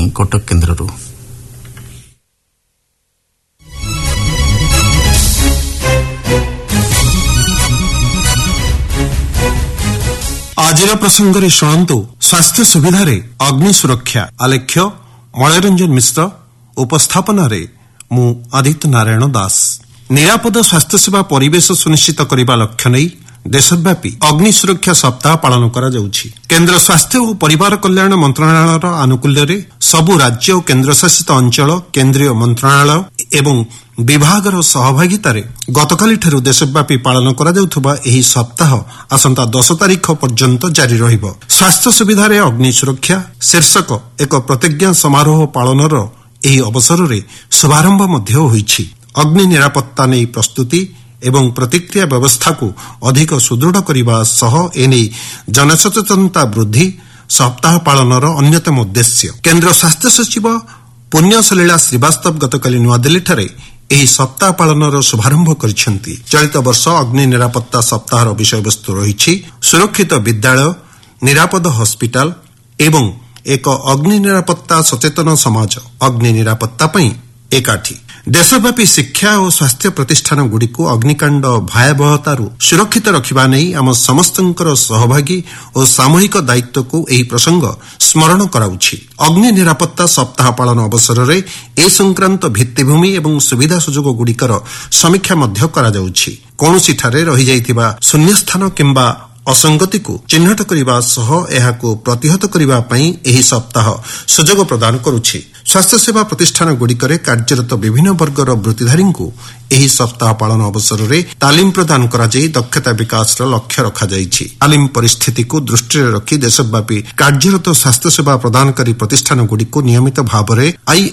କଟକ କେନ୍ଦ୍ରରୁ। ଆଜିର ପ୍ରସଙ୍ଗରେ ଶୁଣନ୍ତୁ ସ୍ୱାସ୍ଥ୍ୟ ସୁବିଧାରେ ଅଗ୍ନି ସୁରକ୍ଷା। ଆଲେଖ୍ୟ ମଳୟରଞ୍ଜନ ମିଶ୍ର, ଉପସ୍ଥାପନାରେ ମୁଁ ଆଦିତ୍ୟ ନାରାୟଣ ଦାସ। ନିରାପଦ ସ୍ୱାସ୍ଥ୍ୟସେବା ପରିବେଶ ସୁନିଶ୍ଚିତ କରିବା ଲକ୍ଷ୍ୟ ନେଇ ଦେଶବ୍ୟାପୀ ଅଗ୍ନି ସୁରକ୍ଷା ସପ୍ତାହ ପାଳନ କରାଯାଉଛି। କେନ୍ଦ୍ର ସ୍ୱାସ୍ଥ୍ୟ ଓ ପରିବାର କଲ୍ୟାଣ ମନ୍ତ୍ରଣାଳୟର ଆନୁକୂଲ୍ୟରେ ସବୁ ରାଜ୍ୟ ଓ କେନ୍ଦ୍ରଶାସିତ ଅଞ୍ଚଳ, କେନ୍ଦ୍ରୀୟ ମନ୍ତ୍ରଣାଳୟ ଏବଂ ବିଭାଗର ସହଭାଗିତାରେ ଗତକାଲିଠାରୁ ଦେଶବ୍ୟାପୀ ପାଳନ କରାଯାଉଥିବା ଏହି ସପ୍ତାହ ଆସନ୍ତା 10 ତାରିଖ ପର୍ଯ୍ୟନ୍ତ ଜାରି ରହିବ। ସ୍ୱାସ୍ଥ୍ୟ ସୁବିଧାରେ ଅଗ୍ନି ସୁରକ୍ଷା ଶୀର୍ଷକ ଏକ ପ୍ରତିଜ୍ଞା ସମାରୋହ ପାଳନର ଏହି ଅବସରରେ ଶୁଭାରମ୍ଭ ମଧ୍ୟ ହୋଇଛି। ଅଗ୍ନି ନିରାପତ୍ତା ନେଇ ପ୍ରସ୍ତୁତି ଏବଂ ପ୍ରତିକ୍ରିୟା ବ୍ୟବସ୍ଥାକୁ ଅଧିକ ସୁଦୃଢ଼ କରିବା ସହ ଏନେଇ ଜନସଚେତନତା ବୃଦ୍ଧି ସପ୍ତାହ ପାଳନର ଅନ୍ୟତମ ଉଦ୍ଦେଶ୍ୟ। କେନ୍ଦ୍ର ସ୍ୱାସ୍ଥ୍ୟ ସଚିବ ପୁଣ୍ୟ ସଲୀଳା ଶ୍ରୀବାସ୍ତବ ଗତକାଲି ନୂଆଦିଲ୍ଲୀଠାରେ ଏହି ସପ୍ତାହ ପାଳନର ଶୁଭାରମ୍ଭ କରିଛନ୍ତି। ଚଳିତ ବର୍ଷ ଅଗ୍ନି ନିରାପତ୍ତା ସପ୍ତାହର ବିଷୟବସ୍ତୁ ରହିଛି ସୁରକ୍ଷିତ ବିଦ୍ୟାଳୟ, ନିରାପଦ ହସ୍ପିଟାଲ ଏବଂ ଏକ ଅଗ୍ନି ନିରାପତ୍ତା ସଚେତନ ସମାଜ। ଅଗ୍ନି ନିରାପତ୍ତା ପାଇଁ ଏକାଠି। ଦେଶବ୍ୟାପୀ ଶିକ୍ଷା ଓ ସ୍ୱାସ୍ଥ୍ୟ ପ୍ରତିଷ୍ଠାନଗୁଡ଼ିକୁ ଅଗ୍ନିକାଣ୍ଡ ଭୟାବହତାରୁ ସୁରକ୍ଷିତ ରଖିବା ନେଇ ଆମ ସମସ୍ତଙ୍କର ସହଭାଗୀ ଓ ସାମୂହିକ ଦାୟିତ୍ୱକୁ ଏହି ପ୍ରସଙ୍ଗ ସ୍ମରଣ କରାଉଛି। ଅଗ୍ନି ନିରାପତ୍ତା ସପ୍ତାହ ପାଳନ ଅବସରରେ ଏ ସଂକ୍ରାନ୍ତ ଭିତ୍ତିଭୂମି ଏବଂ ସୁବିଧା ସୁଯୋଗଗୁଡ଼ିକର ସମୀକ୍ଷା ମଧ୍ୟ କରାଯାଉଛି। କୌଣସିଠାରେ ରହିଯାଇଥିବା ଶୂନ୍ୟସ୍ଥାନ କିମ୍ବା ଅସଙ୍ଗତିକୁ ଚିହ୍ନଟ କରିବା ସହ ଏହାକୁ ପ୍ରତିହତ କରିବା ପାଇଁ ଏହି ସପ୍ତାହ ସୁଯୋଗ ପ୍ରଦାନ କରୁଛି। ସ୍ୱାସ୍ଥ୍ୟସେବା ପ୍ରତିଷ୍ଠାନଗୁଡ଼ିକରେ କାର୍ଯ୍ୟରତ ବିଭିନ୍ନ ବର୍ଗର ବୃତ୍ତିଧାରୀଙ୍କୁ ଏହି ସପ୍ତାହ ପାଳନ ଅବସରରେ ତାଲିମ ପ୍ରଦାନ କରାଯାଇ ଦକ୍ଷତା ବିକାଶର ଲକ୍ଷ୍ୟ ରଖାଯାଇଛି। ତାଲିମ ପରିସ୍ଥିତିକୁ ଦୃଷ୍ଟିରେ ରଖି ଦେଶବ୍ୟାପୀ କାର୍ଯ୍ୟରତ ସ୍ୱାସ୍ଥ୍ୟସେବା ପ୍ରଦାନକାରୀ ପ୍ରତିଷ୍ଠାନଗୁଡ଼ିକୁ ନିୟମିତ ଭାବରେ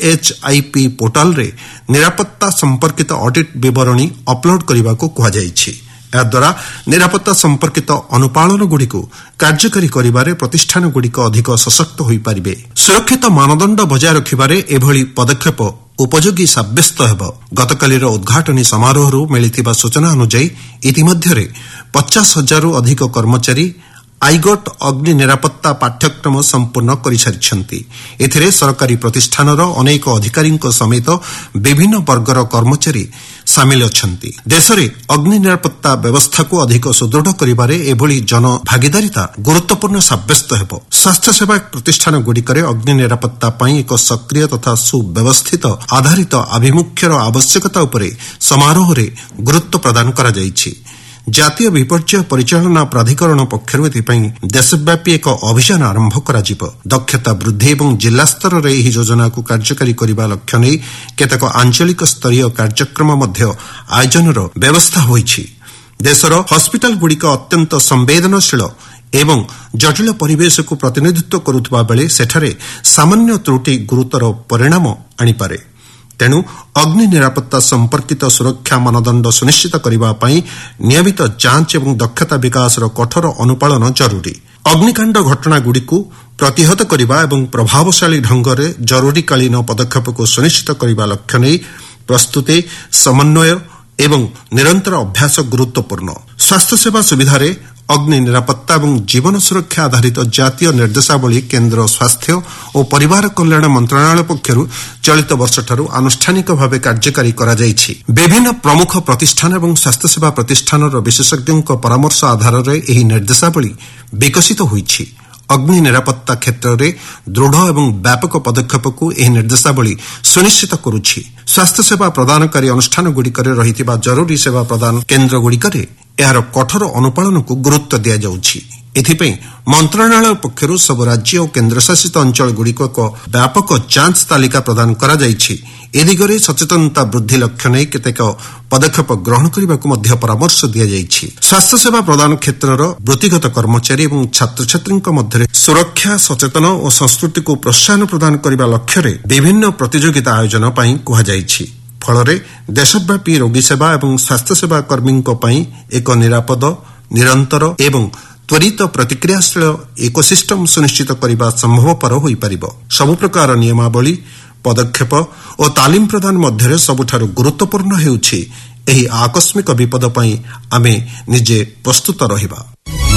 IHIP ପୋର୍ଟାଲରେ ନିରାପତ୍ତା ସମ୍ପର୍କିତ ଅଡିଟ୍ ବିବରଣୀ ଅପଲୋଡ୍ କରିବାକୁ କୁହାଯାଇଛି। ଏହାଦ୍ୱାରା ନିରାପତ୍ତା ସମ୍ପର୍କିତ ଅନୁପାଳନଗୁଡ଼ିକୁ କାର୍ଯ୍ୟକାରୀ କରିବାରେ ପ୍ରତିଷ୍ଠାନଗୁଡ଼ିକ ଅଧିକ ସଶକ୍ତ ହୋଇପାରିବେ। ସୁରକ୍ଷିତ ମାନଦଣ୍ଡ ବଜାୟ ରଖିବାରେ ଏଭଳି ପଦକ୍ଷେପ ଉପଯୋଗୀ ସାବ୍ୟସ୍ତ ହେବ। ଗତକାଲିର ଉଦ୍ଘାଟନୀ ସମାରୋହରୁ ମିଳିଥିବା ସୂଚନା ଅନୁଯାୟୀ ଇତିମଧ୍ୟରେ 50,000ରୁ ଅଧିକ କର୍ମଚାରୀ ଆଇଗଟ୍ ଅଗ୍ନି ନିରାପତ୍ତା ପାଠ୍ୟକ୍ରମ ସମ୍ପୂର୍ଣ୍ଣ କରିସାରିଛନ୍ତି। ଏଥିରେ ସରକାରୀ ପ୍ରତିଷ୍ଠାନର ଅନେକ ଅଧିକାରୀଙ୍କ ସମେତ ବିଭିନ୍ନ ବର୍ଗର କର୍ମଚାରୀ ସାମିଲ ଅଛନ୍ତି। ଦେଶରେ ଅଗ୍ନି ନିରାପତ୍ତା ବ୍ୟବସ୍ଥାକୁ ଅଧିକ ସୁଦୃଢ଼ କରିବାରେ ଏଭଳି ଜନଭାଗିଦାରିତା ଗୁରୁତ୍ୱପୂର୍ଣ୍ଣ ସାବ୍ୟସ୍ତ ହେବ। ସ୍ୱାସ୍ଥ୍ୟସେବା ପ୍ରତିଷ୍ଠାନଗୁଡ଼ିକରେ ଅଗ୍ନି ନିରାପତ୍ତା ପାଇଁ ଏକ ସକ୍ରିୟ ତଥା ସୁବ୍ୟବସ୍ଥିତ ଆଧାରିତ ଆଭିମୁଖ୍ୟର ଆବଶ୍ୟକତା ଉପରେ ସମାରୋହରେ ଗୁରୁତ୍ୱ ପ୍ରଦାନ କରାଯାଇଛି। ଜାତୀୟ ବିପର୍ଯ୍ୟୟ ପରିଚାଳନା ପ୍ରାଧିକରଣ ପକ୍ଷରୁ ଏଥିପାଇଁ ଦେଶବ୍ୟାପୀ ଏକ ଅଭିଯାନ ଆରମ୍ଭ କରାଯିବ। ଦକ୍ଷତା ବୃଦ୍ଧି ଏବଂ ଜିଲ୍ଲା ସ୍ତରରେ ଏହି ଯୋଜନାକୁ କାର୍ଯ୍ୟକାରୀ କରିବା ଲକ୍ଷ୍ୟ ନେଇ କେତେକ ଆଞ୍ଚଳିକ ସ୍ତରୀୟ କାର୍ଯ୍ୟକ୍ରମ ମଧ୍ୟ ଆୟୋଜନର ବ୍ୟବସ୍ଥା ହୋଇଛି। ଦେଶର ହସ୍ପିଟାଲଗୁଡ଼ିକ ଅତ୍ୟନ୍ତ ସମ୍ବେଦନଶୀଳ ଏବଂ ଜଟିଳ ପରିବେଶକୁ ପ୍ରତିନିଧିତ୍ୱ କରୁଥିବା ବେଳେ ସେଠାରେ ସାମାନ୍ୟ ତ୍ରୁଟି ଗୁରୁତର ପରିଣାମ ଆଣିପାରେ। ତେଣୁ ଅଗ୍ନି ନିରାପତ୍ତା ସମ୍ପର୍କିତ ସୁରକ୍ଷା ମାନଦଣ୍ଡ ସୁନିଶ୍ଚିତ କରିବା ପାଇଁ ନିୟମିତ ଯାଞ୍ଚ ଏବଂ ଦକ୍ଷତା ବିକାଶର କଠୋର ଅନୁପାଳନ ଜରୁରୀ। ଅଗ୍ନିକାଣ୍ଡ ଘଟଣାଗୁଡ଼ିକୁ ପ୍ରତିହତ କରିବା ଏବଂ ପ୍ରଭାବଶାଳୀ ଢଙ୍ଗରେ ଜରୁରୀକାଳୀନ ପଦକ୍ଷେପକୁ ସୁନିଶ୍ଚିତ କରିବା ଲକ୍ଷ୍ୟ ନେଇ ପ୍ରସ୍ତୁତି, ସମନ୍ୱୟ ଏବଂ ନିରନ୍ତର ଅଭ୍ୟାସ ଗୁରୁତ୍ୱପୂର୍ଣ୍ଣ। ସ୍ୱାସ୍ଥ୍ୟସେବା ସୁବିଧାରେ ଅଗ୍ନି ନିରାପତ୍ତା ଏବଂ ଜୀବନ ସୁରକ୍ଷା ଆଧାରିତ ଜାତୀୟ ନିର୍ଦ୍ଦେଶାବଳୀ କେନ୍ଦ୍ର ସ୍ୱାସ୍ଥ୍ୟ ଓ ପରିବାର କଲ୍ୟାଣ ମନ୍ତ୍ରଣାଳୟ ପକ୍ଷରୁ ଚଳିତ ବର୍ଷଠାରୁ ଆନୁଷ୍ଠାନିକ ଭାବେ କାର୍ଯ୍ୟକାରୀ କରାଯାଇଛି। ବିଭିନ୍ନ ପ୍ରମୁଖ ପ୍ରତିଷ୍ଠାନ ଏବଂ ସ୍ୱାସ୍ଥ୍ୟସେବା ପ୍ରତିଷ୍ଠାନର ବିଶେଷଜ୍ଞଙ୍କ ପରାମର୍ଶ ଆଧାରରେ ଏହି ନିର୍ଦ୍ଦେଶାବଳୀ ବିକଶିତ ହୋଇଛି। ଅଗ୍ନି ନିରାପତ୍ତା କ୍ଷେତ୍ରରେ ଦୃଢ଼ ଏବଂ ବ୍ୟାପକ ପଦକ୍ଷେପକୁ ଏହି ନିର୍ଦ୍ଦେଶାବଳୀ ସୁନିଶ୍ଚିତ କରୁଛି। ସ୍ୱାସ୍ଥ୍ୟସେବା ପ୍ରଦାନକାରୀ ଅନୁଷ୍ଠାନଗୁଡ଼ିକରେ ରହିଥିବା ଜରୁରୀ ସେବା ପ୍ରଦାନ କେନ୍ଦ୍ରଗୁଡ଼ିକରେ ଏହାର କଠୋର ଅନୁପାଳନକୁ ଗୁରୁତ୍ୱ ଦିଆଯାଉଛି। ଏଥିପାଇଁ ମନ୍ତ୍ରଣାଳୟ ପକ୍ଷରୁ ସବୁ ରାଜ୍ୟ ଓ କେନ୍ଦ୍ରଶାସିତ ଅଞ୍ଚଳଗୁଡ଼ିକୁ ଏକ ବ୍ୟାପକ ଯାଞ୍ଚ ତାଲିକା ପ୍ରଦାନ କରାଯାଇଛି। ଏ ଦିଗରେ ସଚେତନତା ବୃଦ୍ଧି ଲକ୍ଷ୍ୟ ନେଇ କେତେକ ପଦକ୍ଷେପ ଗ୍ରହଣ କରିବାକୁ ମଧ୍ୟ ପରାମର୍ଶ ଦିଆଯାଇଛି। ସ୍ୱାସ୍ଥ୍ୟସେବା ପ୍ରଦାନ କ୍ଷେତ୍ରର ବୃତ୍ତିଗତ କର୍ମଚାରୀ ଏବଂ ଛାତ୍ରଛାତ୍ରୀଙ୍କ ମଧ୍ୟରେ ସୁରକ୍ଷା ସଚେତନ ଓ ସଂସ୍କୃତିକୁ ପ୍ରୋତ୍ସାହନ ପ୍ରଦାନ କରିବା ଲକ୍ଷ୍ୟରେ ବିଭିନ୍ନ ପ୍ରତିଯୋଗିତା ଆୟୋଜନ ପାଇଁ କୁହାଯାଇଛି। ଫଳରେ ଦେଶବ୍ୟାପୀ ରୋଗୀ ସେବା ଏବଂ ସ୍ୱାସ୍ଥ୍ୟସେବା କର୍ମୀଙ୍କ ପାଇଁ ଏକ ନିରାପଦ, ନିରନ୍ତର ଏବଂ ତ୍ୱରିତ ପ୍ରତିକ୍ରିୟାଶୀଳ ଇକୋସିଷ୍ଟମ୍ ସୁନିଶ୍ଚିତ କରିବା ସମ୍ଭବପର ହୋଇପାରିବ। ସବୁ ପ୍ରକାର ନିୟମାବଳୀ, ପଦକ୍ଷେପ ଓ ତାଲିମ ପ୍ରଦାନ ମଧ୍ୟରେ ସବୁଠାରୁ ଗୁରୁତ୍ୱପୂର୍ଣ୍ଣ ହେଉଛି ଏହି ଆକସ୍ମିକ ବିପଦ ପାଇଁ ଆମେ ନିଜେ ପ୍ରସ୍ତୁତ ରହିବା।